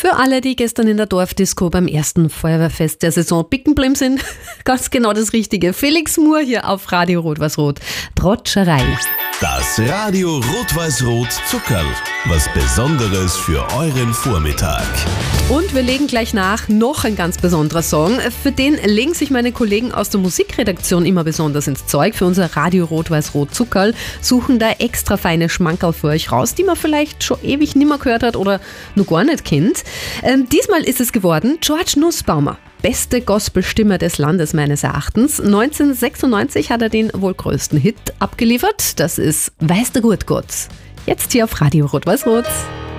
Für alle, die gestern in der Dorfdisco beim ersten Feuerwehrfest der Saison picken bleiben sind, ganz genau das Richtige. Felix Moore hier auf Radio Rot-Weiß-Rot. Trotscherei. Das Radio Rot-Weiß-Rot Zuckerl. Was Besonderes für euren Vormittag. Und wir legen gleich nach, noch ein ganz besonderer Song. Für den legen sich meine Kollegen aus der Musikredaktion immer besonders ins Zeug. Für unser Radio Rot-Weiß-Rot Zuckerl suchen da extra feine Schmankerl für euch raus, die man vielleicht schon ewig nimmer gehört hat oder noch gar nicht kennt. Diesmal ist es geworden George Nussbaumer. Beste Gospelstimme des Landes meines Erachtens. 1996 hat er den wohl größten Hit abgeliefert. Das ist Weiß der gut Gott. Jetzt hier auf Radio Rot-Weiß-Rot.